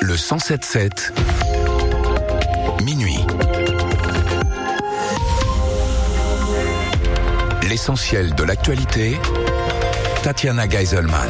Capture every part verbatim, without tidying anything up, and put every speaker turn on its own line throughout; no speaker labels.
Le cent sept sept, minuit. L'essentiel de l'actualité, Tatiana Geiselman.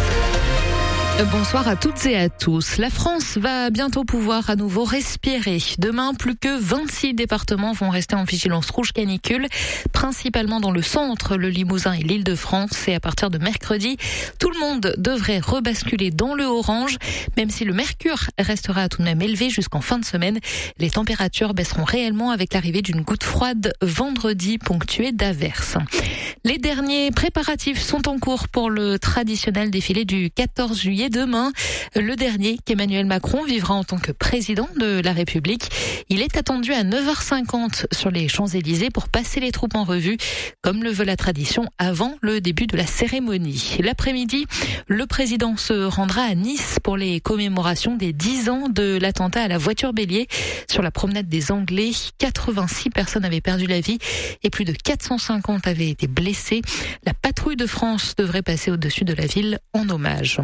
Bonsoir à toutes et à tous. La France va bientôt pouvoir à nouveau respirer. Demain, plus que vingt-six départements vont rester en vigilance rouge canicule, principalement dans le centre, le Limousin et l'Île-de-France. Et à partir de mercredi, tout le monde devrait rebasculer dans le orange, même si le mercure restera tout de même élevé jusqu'en fin de semaine. Les températures baisseront réellement avec l'arrivée d'une goutte froide vendredi, ponctuée d'averses. Les derniers préparatifs sont en cours pour le traditionnel défilé du quatorze juillet. Demain, le dernier qu'Emmanuel Macron vivra en tant que président de la République. Il est attendu à neuf heures cinquante sur les Champs-Élysées pour passer les troupes en revue, comme le veut la tradition, avant le début de la cérémonie. L'après-midi, le président se rendra à Nice pour les commémorations des dix ans de l'attentat à la voiture bélier sur la promenade des Anglais. quatre-vingt-six personnes avaient perdu la vie et plus de quatre cent cinquante avaient été blessées. La patrouille de France devrait passer au-dessus de la ville en hommage.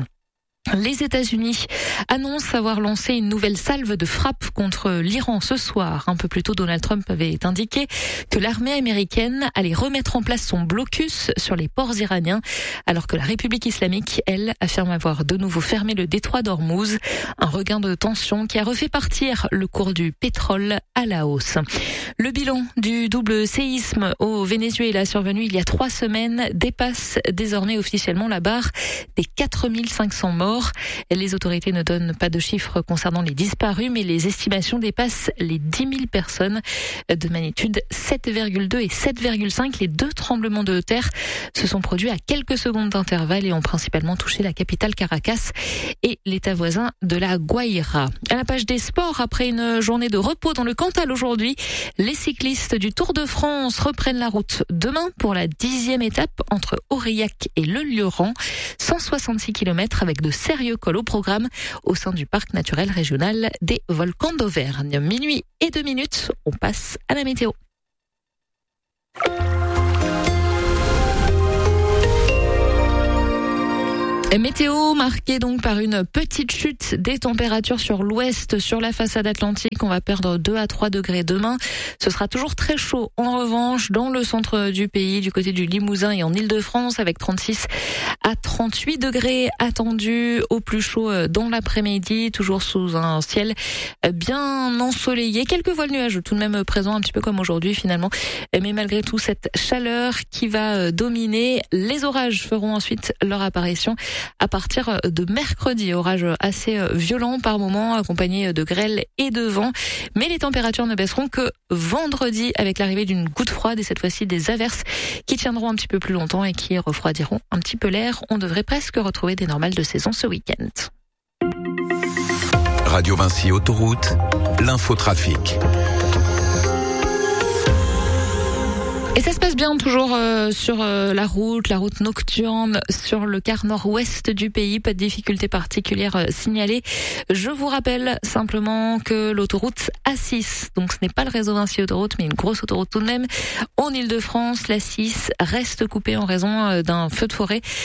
Les États-Unis annoncent avoir lancé une nouvelle salve de frappe contre l'Iran ce soir. Un peu plus tôt, Donald Trump avait indiqué que l'armée américaine allait remettre en place son blocus sur les ports iraniens, alors que la République islamique, elle, affirme avoir de nouveau fermé le détroit d'Ormuz. Un regain de tension qui a refait partir le cours du pétrole à la hausse. Le bilan du double séisme au Venezuela survenu il y a trois semaines dépasse désormais officiellement la barre des quatre mille cinq cents morts. Les autorités ne donnent pas de chiffres concernant les disparus, mais les estimations dépassent les dix mille personnes de magnitude sept virgule deux et sept virgule cinq. Les deux tremblements de terre se sont produits à quelques secondes d'intervalle et ont principalement touché la capitale Caracas et l'état voisin de la Guaira. À la page des sports, après une journée de repos dans le Cantal aujourd'hui, les cyclistes du Tour de France reprennent la route demain pour la dixième étape entre Aurillac et Le Lieuran. cent soixante-six kilomètres avec de sérieux cols au programme au sein du parc naturel régional des Volcans d'Auvergne. Minuit et deux minutes, on passe à la météo. Météo marquée donc par une petite chute des températures sur l'ouest, sur la façade atlantique. On va perdre deux à trois degrés demain. Ce sera toujours très chaud. En revanche, dans le centre du pays, du côté du Limousin et en Île-de-France, avec trente-six à trente-huit degrés attendus au plus chaud dans l'après-midi, toujours sous un ciel bien ensoleillé. Quelques voiles nuages tout de même présents, un petit peu comme aujourd'hui finalement. Mais malgré tout, cette chaleur qui va dominer, les orages feront ensuite leur apparition à partir de mercredi. Orage assez violent par moment, accompagné de grêle et de vent. Mais les températures ne baisseront que vendredi avec l'arrivée d'une goutte froide et cette fois-ci des averses qui tiendront un petit peu plus longtemps et qui refroidiront un petit peu l'air. On devrait presque retrouver des normales de saison ce week-end.
Radio Vinci Autoroute, l'infotrafic.
Et ça se passe bien toujours euh, sur euh, la route, la route nocturne, sur le quart nord-ouest du pays. Pas de difficultés particulières euh, signalées. Je vous rappelle simplement que l'autoroute A six, donc ce n'est pas le réseau Vinci Autoroute, mais une grosse autoroute tout de même, en Île-de-France, l'A six reste coupée en raison euh, d'un feu de forêt